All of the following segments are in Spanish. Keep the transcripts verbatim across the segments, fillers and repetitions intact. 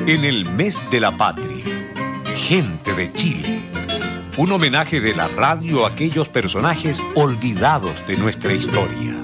En el mes de la patria, gente de Chile. Un homenaje de la radio a aquellos personajes olvidados de nuestra historia.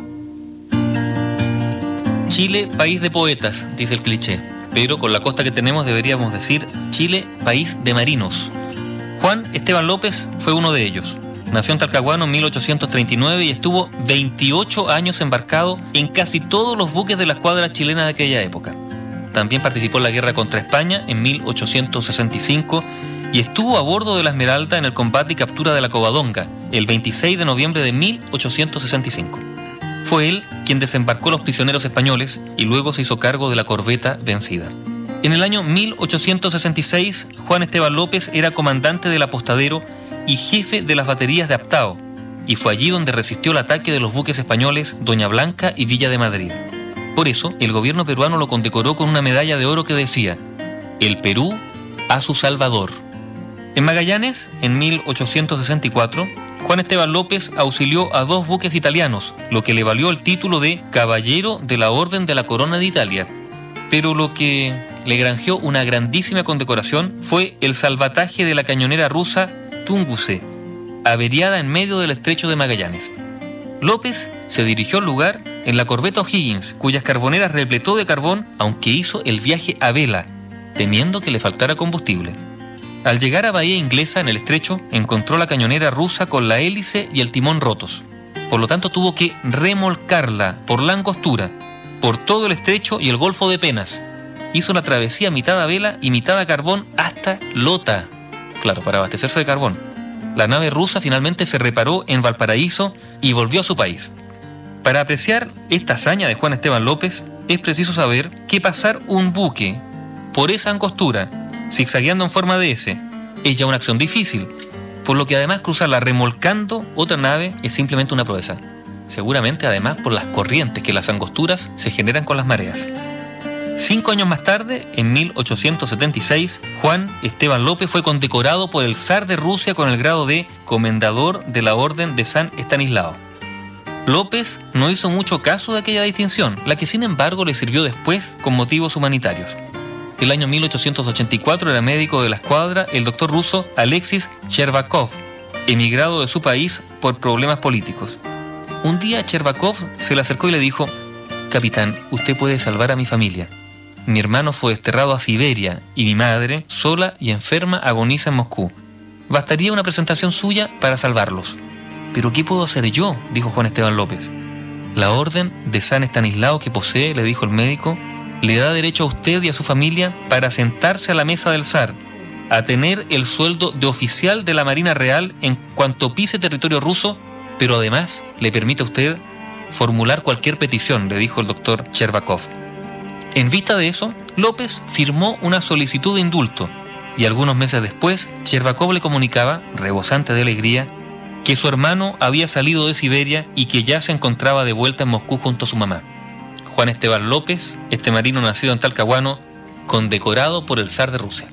Chile, país de poetas, dice el cliché. Pero con la costa que tenemos deberíamos decir Chile, país de marinos. Juan Esteban López fue uno de ellos. Nació en Talcahuano en mil ochocientos treinta y nueve y estuvo veintiocho años embarcado en casi todos los buques de la escuadra chilena de aquella época. También participó en la guerra contra España en mil ochocientos sesenta y cinco y estuvo a bordo de la Esmeralda en el combate y captura de la Covadonga el veintiséis de noviembre de mil ochocientos sesenta y cinco. Fue él quien desembarcó a los prisioneros españoles y luego se hizo cargo de la corbeta vencida. En el año mil ochocientos sesenta y seis, Juan Esteban López era comandante del apostadero y jefe de las baterías de Aptao, y fue allí donde resistió el ataque de los buques españoles Doña Blanca y Villa de Madrid. Por eso, el gobierno peruano lo condecoró con una medalla de oro que decía: «El Perú a su Salvador». En Magallanes, en mil ochocientos sesenta y cuatro, Juan Esteban López auxilió a dos buques italianos, lo que le valió el título de Caballero de la Orden de la Corona de Italia. Pero lo que le granjeó una grandísima condecoración fue el salvataje de la cañonera rusa Tunguska, averiada en medio del estrecho de Magallanes. López se dirigió al lugar en la corbeta O'Higgins, cuyas carboneras repletó de carbón, aunque hizo el viaje a vela, temiendo que le faltara combustible. Al llegar a Bahía Inglesa, en el estrecho, encontró la cañonera rusa con la hélice y el timón rotos. Por lo tanto, tuvo que remolcarla por la angostura, por todo el estrecho y el Golfo de Penas. Hizo la travesía mitad a vela y mitad a carbón hasta Lota, claro, para abastecerse de carbón. La nave rusa finalmente se reparó en Valparaíso y volvió a su país. Para apreciar esta hazaña de Juan Esteban López, es preciso saber que pasar un buque por esa angostura, zigzagueando en forma de S, es ya una acción difícil, por lo que además cruzarla remolcando otra nave es simplemente una proeza. Seguramente además por las corrientes que las angosturas se generan con las mareas. Cinco años más tarde, en mil ochocientos setenta y seis, Juan Esteban López fue condecorado por el zar de Rusia con el grado de Comendador de la Orden de San Estanislao. López no hizo mucho caso de aquella distinción, la que sin embargo le sirvió después con motivos humanitarios. El año mil ochocientos ochenta y cuatro era médico de la escuadra el doctor ruso Alexis Chervakov, emigrado de su país por problemas políticos. Un día Chervakov se le acercó y le dijo: «Capitán, usted puede salvar a mi familia. Mi hermano fue desterrado a Siberia y mi madre, sola y enferma, agoniza en Moscú. Bastaría una presentación suya para salvarlos». «¿Pero qué puedo hacer yo?», dijo Juan Esteban López. «La orden de San Estanislao que posee», le dijo el médico, «le da derecho a usted y a su familia para sentarse a la mesa del zar, a tener el sueldo de oficial de la Marina Real en cuanto pise territorio ruso, pero además le permite a usted formular cualquier petición», le dijo el doctor Chervakov. En vista de eso, López firmó una solicitud de indulto y algunos meses después, Chervakov le comunicaba, rebosante de alegría, que su hermano había salido de Siberia y que ya se encontraba de vuelta en Moscú junto a su mamá. Juan Esteban López, este marino nacido en Talcahuano, condecorado por el zar de Rusia.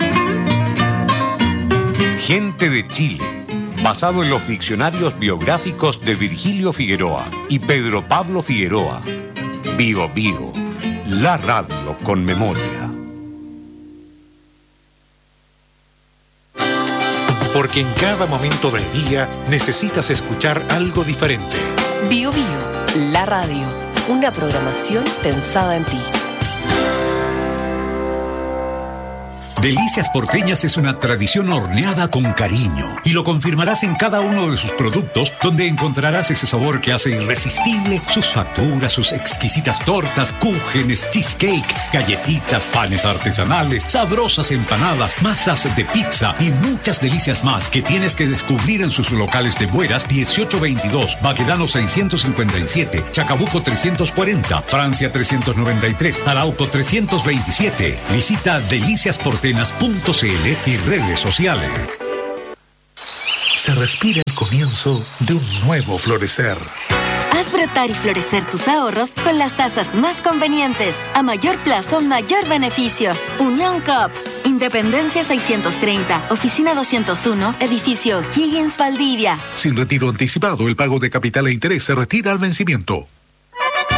Gente de Chile, basado en los diccionarios biográficos de Virgilio Figueroa y Pedro Pablo Figueroa. Bio Bio, la radio con memoria. Porque en cada momento del día necesitas escuchar algo diferente. Bio Bio, la radio. Una programación pensada en ti. Delicias Porteñas es una tradición horneada con cariño y lo confirmarás en cada uno de sus productos, donde encontrarás ese sabor que hace irresistible sus facturas, sus exquisitas tortas, cúgenes, cheesecake, galletitas, panes artesanales, sabrosas empanadas, masas de pizza y muchas delicias más que tienes que descubrir en sus locales de Bueras dieciocho veintidós, Baquedano seiscientos cincuenta y siete, Chacabuco trescientos cuarenta, Francia trescientos noventa y tres, Arauco trescientos veintisiete. Visita Delicias Porteñas punto c l y redes sociales. Se respira el comienzo de un nuevo florecer. Haz brotar y florecer tus ahorros con las tasas más convenientes. A mayor plazo, mayor beneficio. Unión Coop. Independencia seiscientos treinta, Oficina doscientos uno, Edificio Higgins, Valdivia. Sin retiro anticipado, el pago de capital e interés se retira al vencimiento.